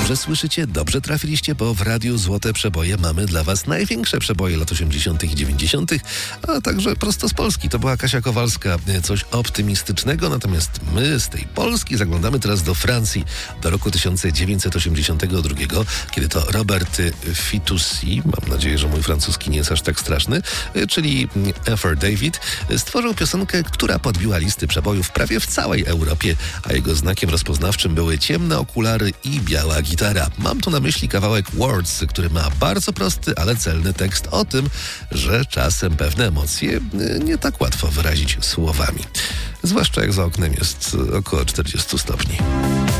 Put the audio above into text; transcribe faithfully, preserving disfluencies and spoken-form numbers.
Dobrze słyszycie, dobrze trafiliście, bo w Radiu Złote Przeboje mamy dla was największe przeboje lat osiemdziesiątych i dziewięćdziesiątych, a także prosto z Polski. To była Kasia Kowalska, coś optymistycznego, natomiast my z tej Polski zaglądamy teraz do Francji, do roku tysiąc dziewięćset osiemdziesiątego drugiego, kiedy to Robert Fitoussi, mam nadzieję, że mój francuski nie jest aż tak straszny, czyli Efer David, stworzył piosenkę, która podbiła listy przebojów prawie w całej Europie, a jego znakiem rozpoznawczym były ciemne okulary i biała gitara. Mam tu na myśli kawałek Words, który ma bardzo prosty, ale celny tekst o tym, że czasem pewne emocje nie tak łatwo wyrazić słowami. Zwłaszcza jak za oknem jest około czterdzieści stopni.